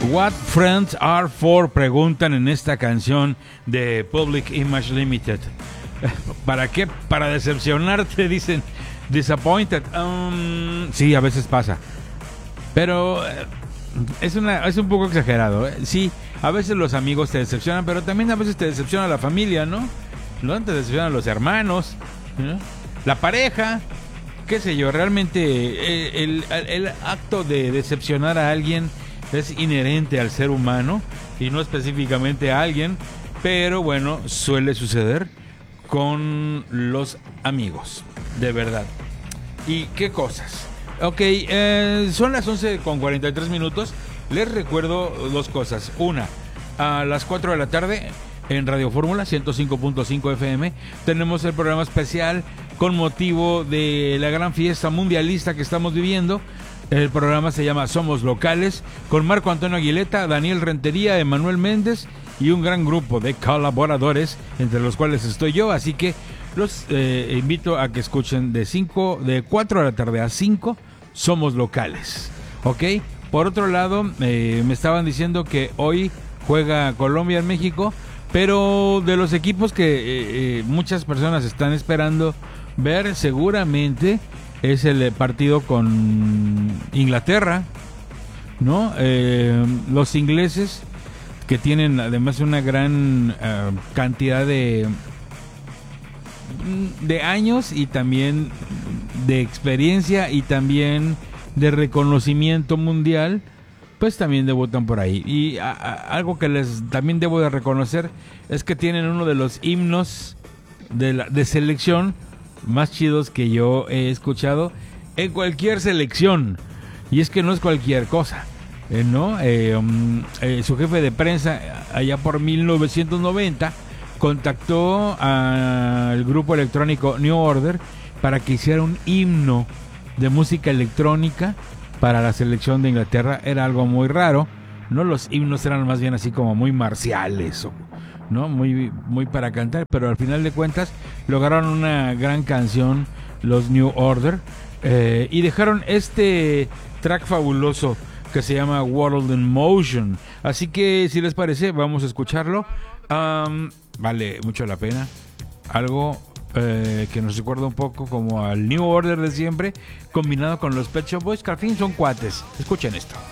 What Friends Are For, preguntan en esta canción de Public Image Limited. ¿Para qué? Para decepcionarte, dicen. Disappointed. Sí, a veces pasa. Pero es un poco exagerado. Sí, a veces los amigos te decepcionan, pero también a veces te decepciona la familia, ¿no? Te decepcionan los hermanos, ¿no? La pareja, qué sé yo. Realmente el acto de decepcionar a alguien es inherente al ser humano y no específicamente a alguien, pero bueno, suele suceder con los amigos, de verdad. ¿Y qué cosas? Ok, son las 11:43. Les recuerdo dos cosas. Una, a las 4 de la tarde en Radio Fórmula 105.5 FM tenemos el programa especial con motivo de la gran fiesta mundialista que estamos viviendo. El programa se llama Somos Locales, con Marco Antonio Aguileta, Daniel Rentería, Emanuel Méndez y un gran grupo de colaboradores, entre los cuales estoy yo. Así que los invito a que escuchen de 4 de la tarde a 5, Somos Locales. ¿Ok? Por otro lado, me estaban diciendo que hoy juega Colombia en México, pero de los equipos que muchas personas están esperando ver, seguramente es el partido con Inglaterra, ¿no? Los ingleses, que tienen además una gran cantidad de años y también de experiencia y también de reconocimiento mundial, pues también debutan por ahí. Y algo que les también debo de reconocer es que tienen uno de los himnos de selección más chidos que yo he escuchado en cualquier selección, y es que no es cualquier cosa, ¿no? Su jefe de prensa allá por 1990 contactó al grupo electrónico New Order para que hiciera un himno de música electrónica para la selección de Inglaterra. Era algo muy raro, ¿no? Los himnos eran más bien así como muy marciales, ¿no? Muy, muy para cantar, pero al final de cuentas lograron una gran canción los New Order, y dejaron este track fabuloso que se llama World in Motion. Así que si les parece, vamos a escucharlo. Vale mucho la pena. Algo que nos recuerda un poco como al New Order de siempre, combinado con los Pet Shop Boys, que al fin son cuates. Escuchen esto.